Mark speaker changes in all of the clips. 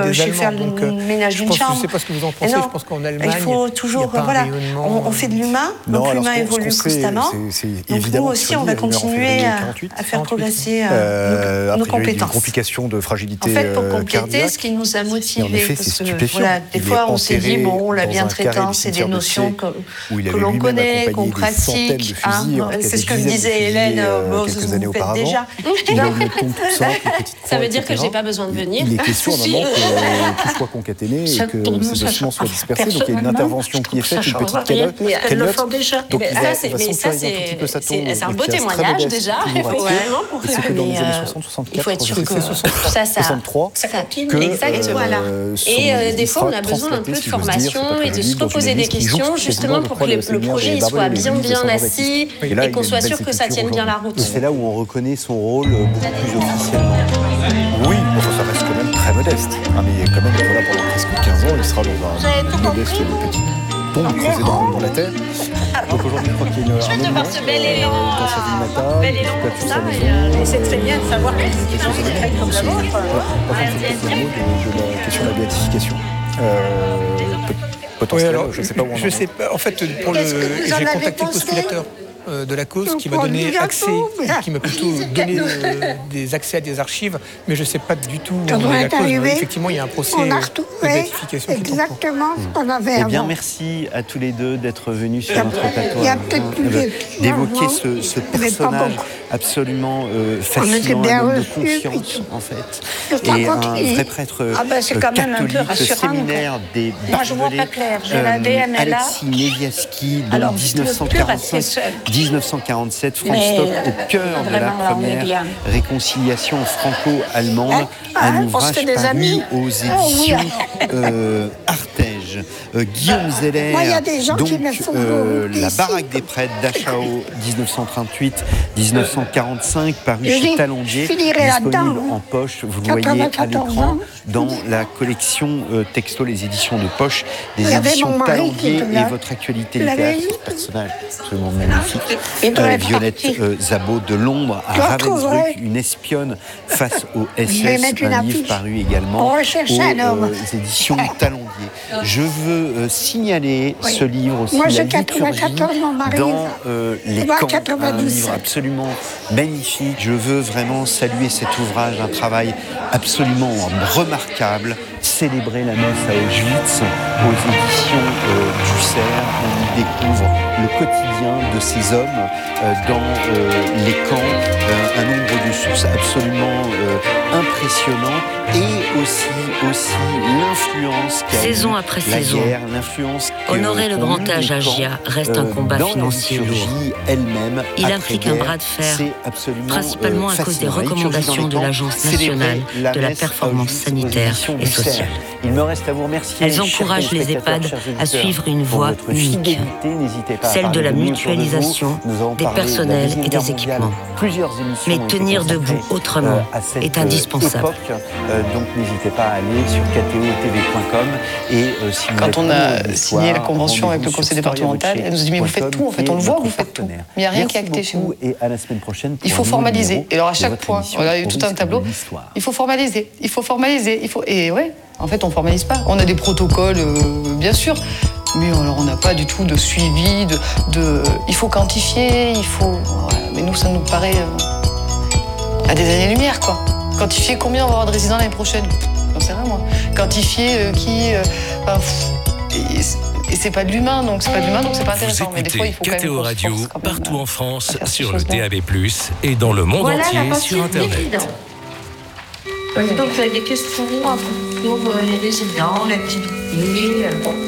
Speaker 1: je sais faire le ménage d'une chambre.
Speaker 2: Je ne sais pas ce que vous en pensez, je pense qu'en Allemagne,
Speaker 1: il faut toujours, on fait de l'humain, donc l'humain évolue constamment. Donc nous aussi, on va continuer à faire progresser nos compétences.
Speaker 3: Il y a une complication de fragilité
Speaker 1: cardiaque. En fait, pour compléter,
Speaker 3: cardiaque.
Speaker 1: Ce qui nous a motivés,
Speaker 3: en effet, c'est stupéfiant.
Speaker 1: Des fois, on s'est dit, la bientraitance, c'est des notions que l'on connaît, qu'on pratique. C'est ce que disait Hélène,
Speaker 3: quelques années auparavant.
Speaker 1: Déjà.
Speaker 4: Ça veut dire que je n'ai pas besoin de venir.
Speaker 3: Il est question d'un moment que tout soit concaténé et que ces ossements soient dispersés. Donc il y a une intervention qui est faite, une petite calotte.
Speaker 4: Elles le font déjà. C'est un beau témoignage déjà.
Speaker 3: Et c'est que dans les années 60-64,
Speaker 4: il faut être sûr que
Speaker 3: 63,
Speaker 4: exactement. Et des fois, on a besoin un peu de formation et de se reposer des questions, justement pour que le projet soit bien assis et qu'on soit sûr que ça tienne bien la route.
Speaker 3: Et c'est là où on reconnaît son rôle beaucoup plus officiellement. Oui, ça reste quand même très modeste. Mais quand même, voilà, pendant presque 15 ans, il sera dans un modeste petit tombe creusé dans la terre. Donc aujourd'hui, je crois qu'il y a un monument dans sa ville natale.
Speaker 4: Bel élan comme ça, et c'est très bien de savoir qu'ils ont des traits comme la vôtre.
Speaker 3: Par contre, je peux faire un mot de la question de la béatification. Potentielle, je ne sais pas où on en est.
Speaker 2: Je ne sais pas. En fait, j'ai contacté le postulateur de la cause qui m'a donné accès, qui m'a plutôt donné des accès à des archives, mais je ne sais pas du tout où on est la cause. Effectivement, il y a un procès de béatification.
Speaker 5: Exactement ce qu'on avait avant.
Speaker 6: Eh bien, merci à tous les deux d'être venus sur notre plateau, d'évoquer ce personnage absolument fascinant, un homme de conscience, en fait, et un vrai prêtre catholique, séminaire des Barbelés, Alexis Neviaski, de 1947, France Stock, au cœur de la première réconciliation franco-allemande, un ouvrage paru aux éditions Artege. Guillaume Zeller, donc La baraque des prêtres d'Achao, 1938-1945, paru chez Talandier, disponible en poche, vous le voyez à l'écran, dans la collection texto, les éditions de poche des éditions Talandier, et votre actualité littéraire, ce personnage absolument magnifique. Violette Zabot de Londres à Ravensbrück, une espionne face au SS, un livre paru également aux éditions Talandier. Je veux signaler ce livre aussi, La liturgie dans les camps, un livre absolument magnifique. Je veux vraiment saluer cet ouvrage, un travail absolument remarquable. Célébrer la messe à Auschwitz, aux éditions du Cerf. On y découvre le quotidien de ces hommes dans les camps, un nombre de sources absolument impressionnant, et aussi l'influence qu'a
Speaker 7: saison après saison.
Speaker 3: L'influence
Speaker 7: honorer le grand âge à Gia reste un combat financier lourd.
Speaker 3: Elle-même,
Speaker 7: il implique un bras de fer, principalement à cause des recommandations de l'Agence nationale de la performance sanitaire et sociale.
Speaker 6: Il me reste à vous remercier.
Speaker 7: Elles encouragent les EHPAD à suivre une voie unique, celle de la mutualisation des personnels et des équipements. Mais tenir debout autrement est indispensable.
Speaker 6: Donc n'hésitez pas à aller sur kto-tv.com et
Speaker 8: quand on a signé la convention avec le conseil départemental, elle nous a dit mais vous faites tout, en fait on le voit, vous faites tout. Mais il n'y a rien qui est acté chez vous.
Speaker 6: Et à la semaine prochaine.
Speaker 8: Il faut formaliser. Et alors à chaque point, on a eu tout un tableau. Il faut formaliser. Et ouais, en fait on formalise pas. On a des protocoles, bien sûr. Mais alors on n'a pas du tout de suivi, il faut quantifier, voilà. Mais nous ça nous paraît à des années-lumière quoi. Quantifier combien on va avoir de résidents l'année prochaine, j'en sais rien moi. Quantifier et c'est pas de l'humain, donc c'est pas intéressant.
Speaker 9: Mais des fois il faut quand même KTO Radio partout en France sur le DAB+, et dans le monde entier sur Internet.
Speaker 1: Donc vous avez des questions sur les résidents, l'activité.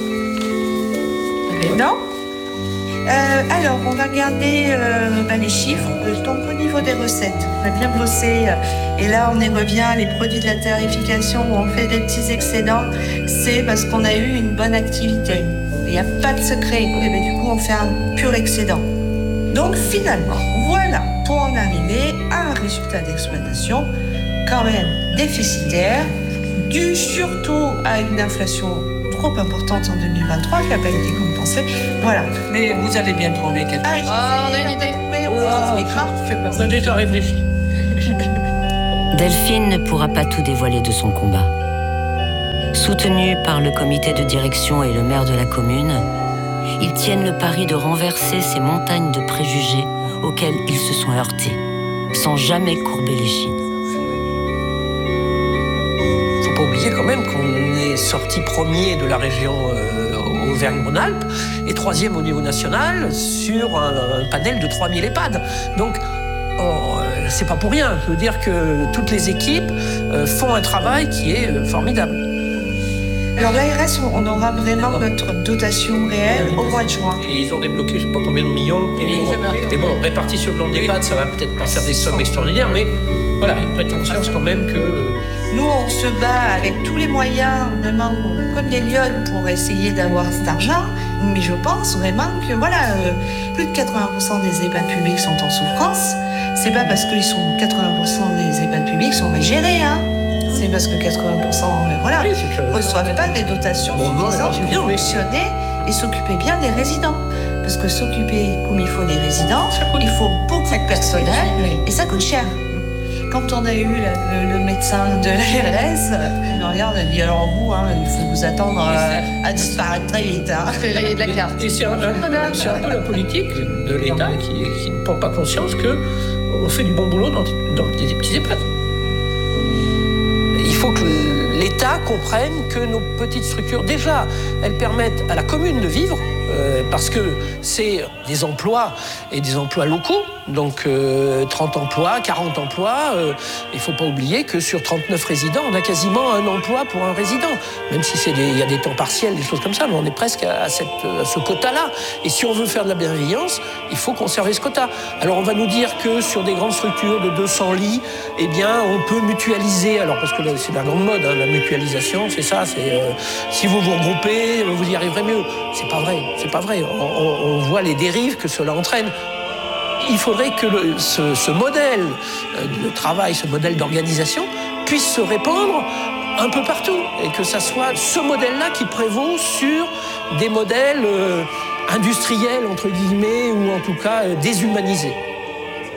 Speaker 1: Non. Alors, on va regarder les chiffres. Donc, au niveau des recettes, on a bien bossé. Et là, on y revient, les produits de la tarification où on fait des petits excédents. C'est parce qu'on a eu une bonne activité. Il n'y a pas de secret. Et bien, du coup, on fait un pur excédent. Donc, finalement, voilà, pour en arriver à un résultat d'exploitation quand même déficitaire, dû surtout à une inflation trop importante en 2023 qui n'a pas été compensée. Voilà.
Speaker 10: Mais vous allez bien trouver quelque chose.
Speaker 1: On a une idée. Oui,
Speaker 10: on a déjà réfléchi.
Speaker 7: Delphine ne pourra pas tout dévoiler de son combat. Soutenus par le comité de direction et le maire de la commune, ils tiennent le pari de renverser ces montagnes de préjugés auxquelles ils se sont heurtés, sans jamais courber l'échine.
Speaker 11: Il ne faut pas oublier quand même qu'on est sorti premier de la région Auvergne-Rhône-Alpes et 3e au niveau national sur un panel de 3000 EHPAD. Donc, c'est pas pour rien. Je veux dire que toutes les équipes font un travail qui est formidable.
Speaker 1: Alors l'ARS, on aura vraiment notre dotation réelle au mois de juin.
Speaker 11: Et ils ont débloqué je ne sais pas combien de millions. Et bon, répartis sur le plan des EHPAD, ça va peut-être pas faire des sommes extraordinaires, mais voilà, ils prennent conscience quand même que...
Speaker 1: Nous, on se bat avec tous les moyens, vraiment, comme des lionnes, pour essayer d'avoir cet argent. Mais je pense vraiment que, voilà, plus de 80% des EHPAD publics sont en souffrance. C'est pas parce qu'ils sont 80% des EHPAD publics sont mal gérés, hein. C'est parce que 80%, voilà, ne reçoivent pas des dotations suffisantes pour fonctionner et s'occuper bien des résidents. Parce que s'occuper comme il faut des résidents, il faut beaucoup de personnel et ça coûte cher. Quand on a eu le médecin de l'ARS, on regarde, il dit alors vous, il faut vous attendre à disparaître très vite.
Speaker 8: De la carte.
Speaker 11: Et c'est un peu la politique de l'État qui ne prend pas conscience qu'on fait du bon boulot dans des petits EHPAD. Il faut que l'État comprenne que nos petites structures, déjà, elles permettent à la commune de vivre, parce que c'est des emplois et des emplois locaux, donc 30 emplois, 40 emplois. Il ne faut pas oublier que sur 39 résidents, on a quasiment un emploi pour un résident, même si il y a des temps partiels, des choses comme ça, mais on est presque à ce quota-là. Et si on veut faire de la bienveillance, il faut conserver ce quota. Alors on va nous dire que sur des grandes structures de 200 lits, eh bien, on peut mutualiser. Alors parce que c'est la grande mode, la mutualisation, c'est ça. Si vous vous regroupez, vous y arriverez mieux. C'est pas vrai. C'est pas vrai. On voit les dérives que cela entraîne. Il faudrait que ce modèle de travail, ce modèle d'organisation puisse se répandre un peu partout et que ça soit ce modèle-là qui prévaut sur des modèles industriels, entre guillemets, ou en tout cas déshumanisés.